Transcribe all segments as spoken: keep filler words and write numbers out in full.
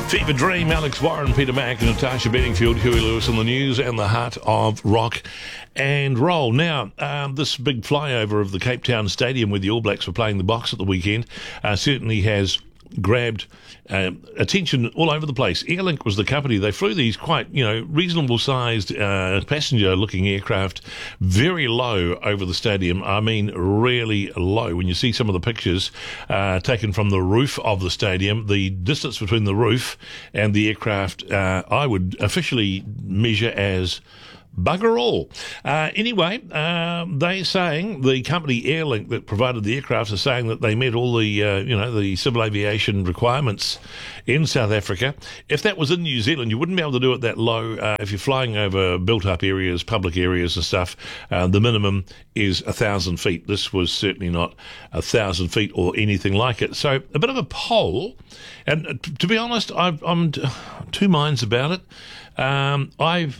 Fever Dream, Alex Warren, Peter Mack, and Natasha Bedingfield, Huey Lewis in the news and the heart of rock and roll. Now, um, this big flyover of the Cape Town Stadium where the All Blacks were playing the Box at the weekend uh, certainly has grabbed uh, attention all over the place. Airlink was the company. They flew these quite, you know, reasonable-sized uh, passenger-looking aircraft very low over the stadium. I mean, really low. When you see some of the pictures uh, taken from the roof of the stadium, the distance between the roof and the aircraft, uh, I would officially measure as bugger all. Uh, anyway, uh, they're saying, the company Airlink that provided the aircraft are saying that they met all the, uh, you know, the civil aviation requirements in South Africa. If that was in New Zealand, you wouldn't be able to do it that low. Uh, if you're flying over built-up areas, public areas and stuff, uh, the minimum is a thousand feet. This was certainly not a thousand feet or anything like it. So a bit of a poll, and to be honest, I've, I'm two minds about it. Um, I've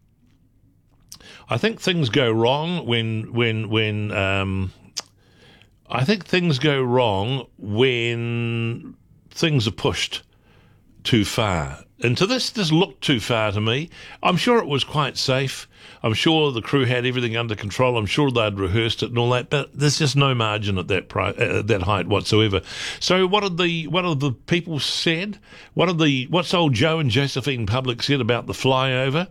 I think things go wrong when when when um, I think things go wrong when things are pushed too far. And to this, this looked too far to me. I'm sure it was quite safe. I'm sure the crew had everything under control. I'm sure they'd rehearsed it and all that. But there's just no margin at that pri- uh, that height whatsoever. So what did the what have the people said? What have the what's old Joe and Josephine Public said about the flyover?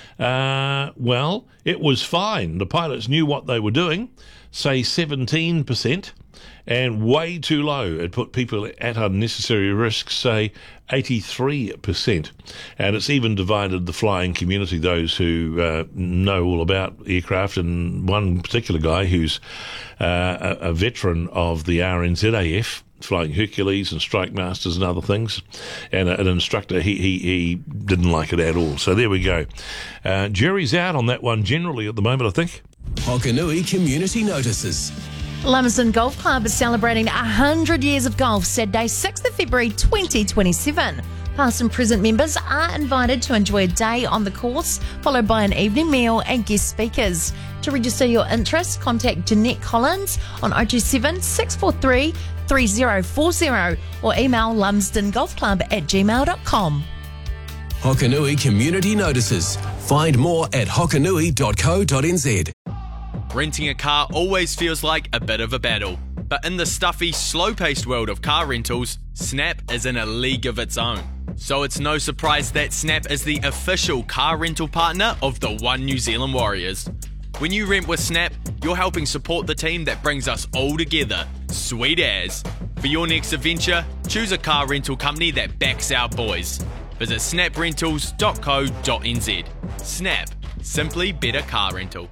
Uh, well, it was fine. The pilots knew what they were doing, say seventeen percent, and way too low. It put people at unnecessary risk, say eighty-three percent. And it's even divided the flying community, those who uh, know all about aircraft, and one particular guy who's uh, a, a veteran of the R N Z A F, flying Hercules and Strike Masters and other things, and a, an instructor, he, he he didn't like it at all. So there we go. Uh, jury's out on that one generally at the moment, I think. Hokanui Community Notices. Lumsden Golf Club is celebrating one hundred years of golf Saturday, sixth of February twenty twenty-seven. Past and present members are invited to enjoy a day on the course, followed by an evening meal and guest speakers. To register your interest, contact Jeanette Collins on oh two seven, six four three, three oh four oh or email lumsdengolfclub at gmail dot com. Hokanui Community Notices. Find more at hokanui dot co dot n z. Renting a car always feels like a bit of a battle. But in the stuffy, slow-paced world of car rentals, Snap is in a league of its own. So it's no surprise that Snap is the official car rental partner of the One New Zealand Warriors. When you rent with Snap, you're helping support the team that brings us all together. Sweet as. For your next adventure, choose a car rental company that backs our boys. Visit snap rentals dot co dot n z. Snap. Simply better car rental.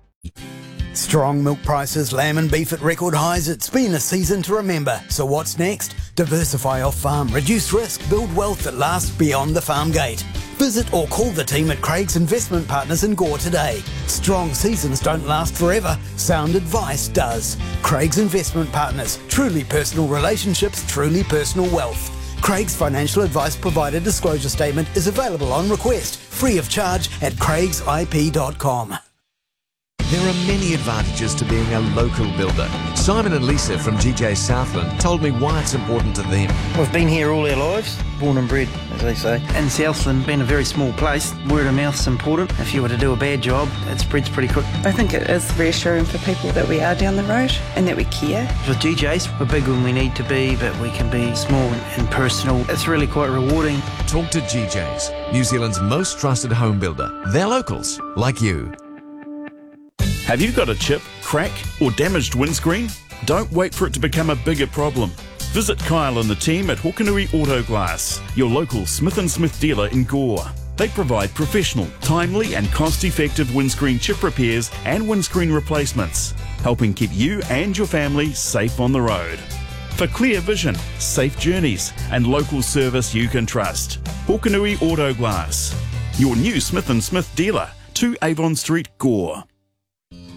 Strong milk prices, lamb and beef at record highs. It's been a season to remember. So what's next? Diversify off farm, reduce risk, build wealth that lasts beyond the farm gate. Visit or call the team at Craig's Investment Partners in Gore today. Strong seasons don't last forever. Sound advice does. Craig's Investment Partners. Truly personal relationships, truly personal wealth. Craig's financial advice provider disclosure statement is available on request, free of charge at craigs I P dot com. There are many advantages to being a local builder. Simon and Lisa from G J Southland told me why it's important to them. We've been here all our lives, born and bred, as they say. And Southland, being a very small place, word of mouth's important. If you were to do a bad job, it spreads pretty quick. I think it is reassuring for people that we are down the road and that we care. With G J's, we're big when we need to be, but we can be small and personal. It's really quite rewarding. Talk to G J's, New Zealand's most trusted home builder. They're locals, like you. Have you got a chip, crack or damaged windscreen? Don't wait for it to become a bigger problem. Visit Kyle and the team at Hokanui Auto Glass, your local Smith and Smith dealer in Gore. They provide professional, timely and cost-effective windscreen chip repairs and windscreen replacements, helping keep you and your family safe on the road. For clear vision, safe journeys and local service you can trust, Hokanui Auto Glass, your new Smith and Smith dealer, two Avon Street, Gore.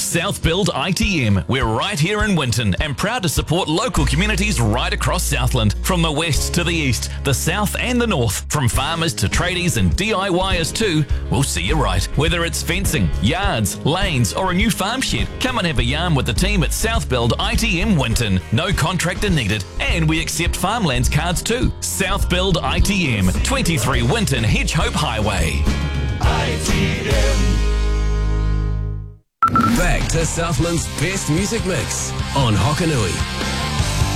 South Build I T M. We're right here in Winton and proud to support local communities right across Southland. From the west to the east, the south and the north, from farmers to tradies and D I Yers too, we'll see you right. Whether it's fencing, yards, lanes or a new farm shed, come and have a yarn with the team at South Build I T M Winton. No contractor needed, and we accept farmlands cards too. South Build I T M, twenty-three Winton Hedgehope Highway. I T M. Back to Southland's best music mix on Hokanui.